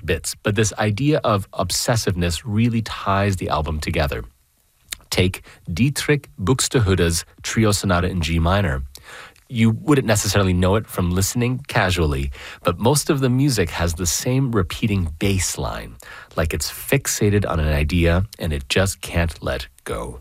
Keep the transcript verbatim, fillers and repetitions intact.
bits, but this idea of obsessiveness really ties the album together. Take Dietrich Buxtehude's Trio Sonata in G minor. You wouldn't necessarily know it from listening casually, but most of the music has the same repeating bass line, like it's fixated on an idea and it just can't let go.